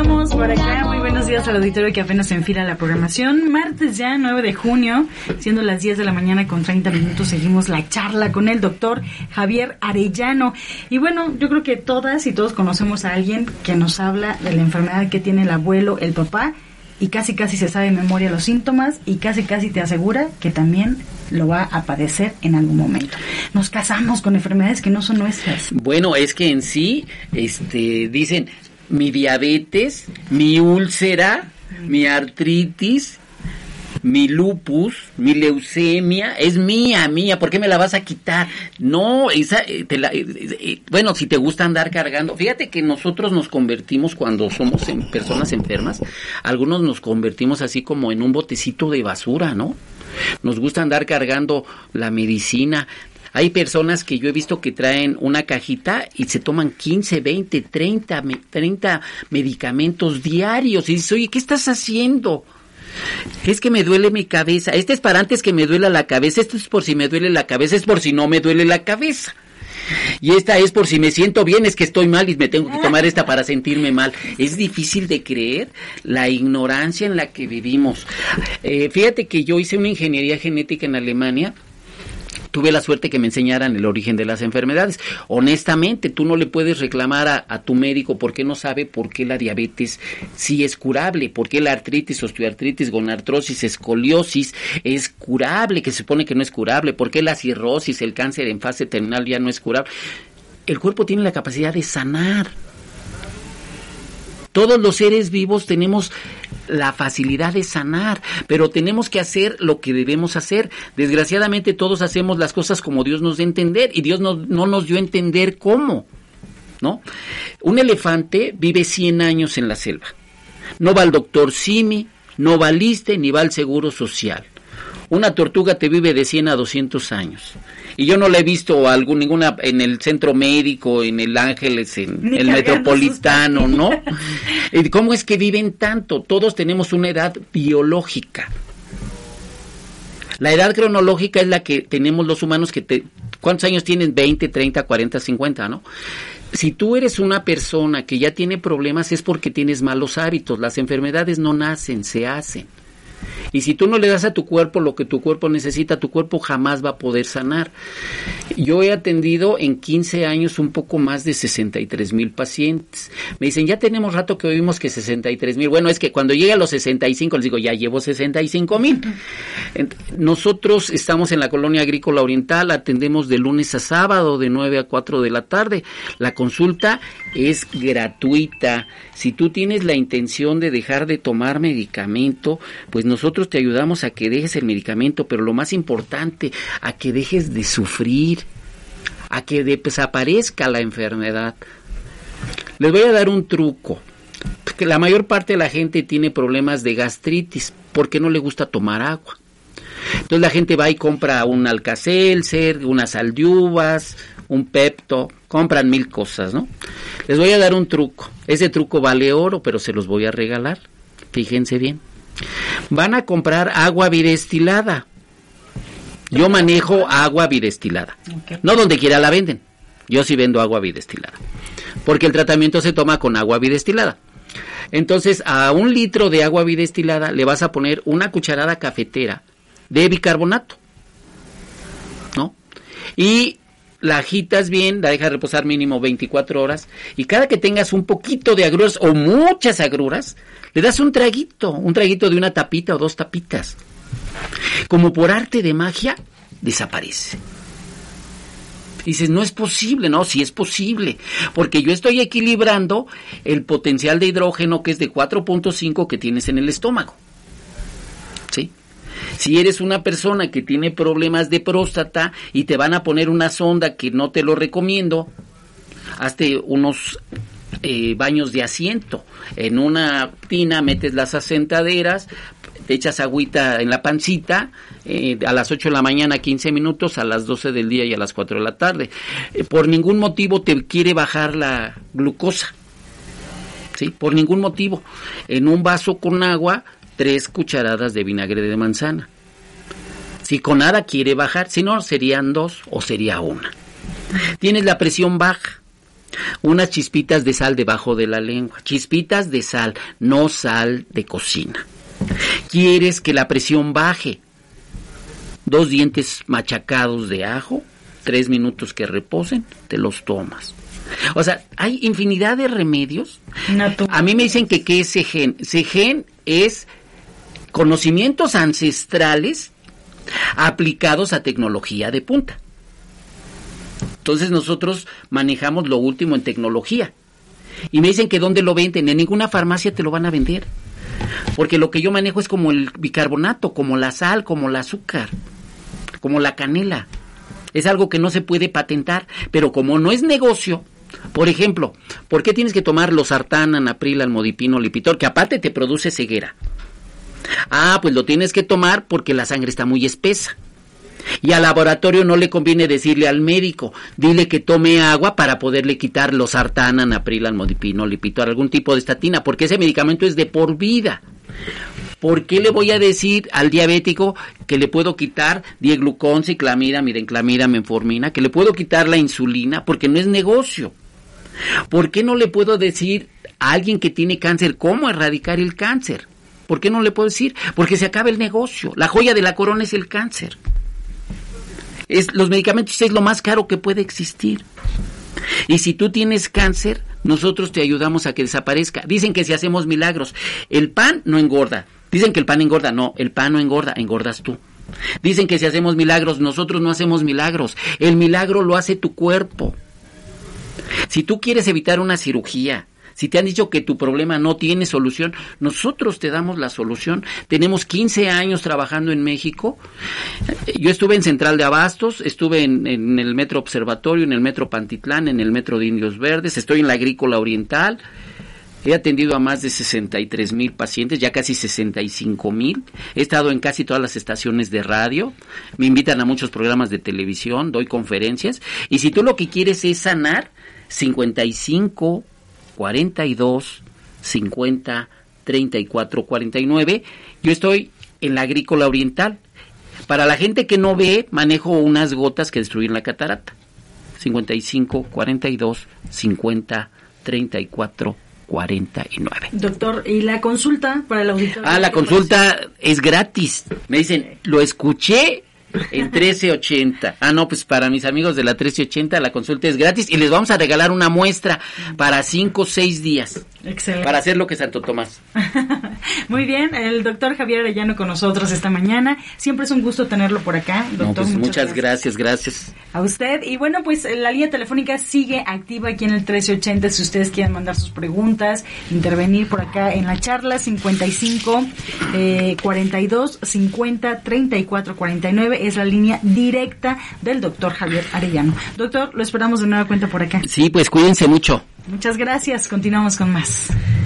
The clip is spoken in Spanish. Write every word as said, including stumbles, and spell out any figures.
Continuamos por acá. Muy buenos días al auditorio que apenas se enfila la programación. Martes ya, nueve de junio, siendo las diez de la mañana con treinta minutos, seguimos la charla con el doctor Javier Arellano. Y bueno, yo creo que todas y todos conocemos a alguien que nos habla de la enfermedad que tiene el abuelo, el papá, y casi casi se sabe de memoria los síntomas y casi casi te asegura que también lo va a padecer en algún momento. Nos casamos con enfermedades que no son nuestras. Bueno, es que en sí, este, dicen, mi diabetes, mi úlcera, mi artritis, mi lupus, mi leucemia, es mía, mía, ¿por qué me la vas a quitar? No, esa, te la, eh, eh, bueno, si te gusta andar cargando, fíjate que nosotros nos convertimos cuando somos en personas enfermas, algunos nos convertimos así como en un botecito de basura, ¿no? Nos gusta andar cargando la medicina. Hay personas que yo he visto que traen una cajita y se toman quince, veinte, treinta, treinta medicamentos diarios y dices, oye, ¿qué estás haciendo? Es que me duele mi cabeza, este es para antes que me duela la cabeza, esto es por si me duele la cabeza, es por si no me duele la cabeza. Y esta es por si me siento bien, es que estoy mal y me tengo que tomar esta para sentirme mal. Es difícil de creer la ignorancia en la que vivimos. Eh, fíjate que yo hice una ingeniería genética en Alemania. Tuve la suerte que me enseñaran el origen de las enfermedades. Honestamente, tú no le puedes reclamar a, a tu médico porque no sabe por qué la diabetes sí es curable, por qué la artritis, osteoartritis, gonartrosis, escoliosis es curable, que se supone que no es curable, por qué la cirrosis, el cáncer en fase terminal ya no es curable. El cuerpo tiene la capacidad de sanar. Todos los seres vivos tenemos la facilidad de sanar, pero tenemos que hacer lo que debemos hacer. Desgraciadamente todos hacemos las cosas como Dios nos da a entender y Dios no, no nos dio a entender cómo, ¿no? Un elefante vive cien años en la selva. No va al doctor Simi, no va al ISSSTE, ni va al Seguro Social. Una tortuga te vive de cien a doscientos años. Y yo no la he visto algún, ninguna en el centro médico, en el Ángeles, en Ni el Metropolitano, ¿no? ¿Cómo es que viven tanto? Todos tenemos una edad biológica. La edad cronológica es la que tenemos los humanos que te... ¿Cuántos años tienen? veinte, treinta, cuarenta, cincuenta, ¿no? Si tú eres una persona que ya tiene problemas es porque tienes malos hábitos. Las enfermedades no nacen, se hacen. Y si tú no le das a tu cuerpo lo que tu cuerpo necesita, tu cuerpo jamás va a poder sanar. Yo he atendido en quince años un poco más de sesenta y tres mil pacientes. Me dicen, ya tenemos rato que oímos que sesenta y tres mil. Bueno, es que cuando llegue a los sesenta y cinco, les digo, ya llevo sesenta y cinco mil. Nosotros estamos en la Colonia Agrícola Oriental, atendemos de lunes a sábado, de nueve a cuatro de la tarde. La consulta es gratuita. Si tú tienes la intención de dejar de tomar medicamento, pues nosotros te ayudamos a que dejes el medicamento, pero lo más importante, a que dejes de sufrir, a que desaparezca la enfermedad. Les voy a dar un truco, porque la mayor parte de la gente tiene problemas de gastritis, porque no le gusta tomar agua. Entonces la gente va y compra un Alka-Seltzer, unas sal de uvas, un Pepto, compran mil cosas, ¿no? Les voy a dar un truco. Ese truco vale oro, pero se los voy a regalar. Fíjense bien. Van a comprar agua bidestilada. Yo manejo agua bidestilada. Okay. No donde quiera la venden. Yo sí vendo agua bidestilada. Porque el tratamiento se toma con agua bidestilada. Entonces, a un litro de agua bidestilada le vas a poner una cucharada cafetera de bicarbonato, ¿no? Y la agitas bien, la dejas reposar mínimo veinticuatro horas, y cada que tengas un poquito de agruras o muchas agruras, le das un traguito, un traguito de una tapita o dos tapitas. Como por arte de magia, desaparece. Dices, no es posible. No, sí es posible, porque yo estoy equilibrando el potencial de hidrógeno que es de cuatro punto cinco que tienes en el estómago. ¿Sí? Si eres una persona que tiene problemas de próstata y te van a poner una sonda que no te lo recomiendo, hazte unos eh, baños de asiento. En una tina metes las asentaderas, te echas agüita en la pancita, eh, a las ocho de la mañana quince minutos, a las doce del día y a las cuatro de la tarde. Eh, por ningún motivo te quiere bajar la glucosa, ¿sí? Por ningún motivo. En un vaso con agua, tres cucharadas de vinagre de manzana. Si con nada quiere bajar, si no, serían dos o sería una. Tienes la presión baja, unas chispitas de sal debajo de la lengua, chispitas de sal, no sal de cocina. ¿Quieres que la presión baje? Dos dientes machacados de ajo, tres minutos que reposen, te los tomas. O sea, hay infinidad de remedios. Natural. A mí me dicen que ¿qué es Segen? Segen es conocimientos ancestrales aplicados a tecnología de punta. Entonces nosotros manejamos lo último en tecnología. Y me dicen que ¿dónde lo venden? En ninguna farmacia te lo van a vender. Porque lo que yo manejo es como el bicarbonato, como la sal, como el azúcar, como la canela. Es algo que no se puede patentar, pero como no es negocio, por ejemplo, ¿por qué tienes que tomar losartán, anapril, almodipino, lipitor, que aparte te produce ceguera? Ah, pues lo tienes que tomar porque la sangre está muy espesa. Y al laboratorio no le conviene decirle al médico, dile que tome agua para poderle quitar losartán, anapril, almodipino, lipitor, algún tipo de estatina, porque ese medicamento es de por vida. ¿Por qué le voy a decir al diabético que le puedo quitar dieglucón, ciclamida, mirenclamida, menformina, que le puedo quitar la insulina? Porque no es negocio. ¿Por qué no le puedo decir a alguien que tiene cáncer cómo erradicar el cáncer? ¿Por qué no le puedo decir? Porque se acaba el negocio. La joya de la corona es el cáncer. Es, los medicamentos es lo más caro que puede existir. Y si tú tienes cáncer, nosotros te ayudamos a que desaparezca. Dicen que si hacemos milagros, el pan no engorda. Dicen que el pan engorda. No, el pan no engorda, engordas tú. Dicen que si hacemos milagros, nosotros no hacemos milagros. El milagro lo hace tu cuerpo. Si tú quieres evitar una cirugía, si te han dicho que tu problema no tiene solución, nosotros te damos la solución. Tenemos quince años trabajando en México. Yo estuve en Central de Abastos, estuve en, en el Metro Observatorio, en el Metro Pantitlán, en el Metro de Indios Verdes, estoy en la Agrícola Oriental. He atendido a más de sesenta y tres mil pacientes, ya casi sesenta y cinco mil. He estado en casi todas las estaciones de radio. Me invitan a muchos programas de televisión, doy conferencias. Y si tú lo que quieres es sanar, cincuenta y cinco, cuarenta y dos, cincuenta, treinta y cuatro, cuarenta y nueve. Yo estoy en la Agrícola Oriental. Para la gente que no ve, manejo unas gotas que destruyen la catarata. cincuenta y cinco, cuarenta y dos, cincuenta, treinta y cuatro, cuarenta y nueve. Doctor, ¿y la consulta para el auditorio? Ah, la consulta es gratis. Me dicen, lo escuché en trece ochenta. Ah, no, pues para mis amigos de la trece ochenta la consulta es gratis y les vamos a regalar una muestra para cinco o seis días. Excelente. Para hacer lo que Santo Tomás. Muy bien, el doctor Javier Arellano con nosotros esta mañana. Siempre es un gusto tenerlo por acá, doctor. No, pues muchas, muchas gracias. gracias, gracias. A usted. Y bueno, pues la línea telefónica sigue activa aquí en el trece ochenta. Si ustedes quieren mandar sus preguntas, intervenir por acá en la charla, cincuenta y cinco, cuarenta y dos, cincuenta, treinta y cuatro, cuarenta y nueve. Es la línea directa del doctor Javier Arellano. Doctor, lo esperamos de nueva cuenta por acá. Sí, pues cuídense mucho. Muchas gracias. Continuamos con más.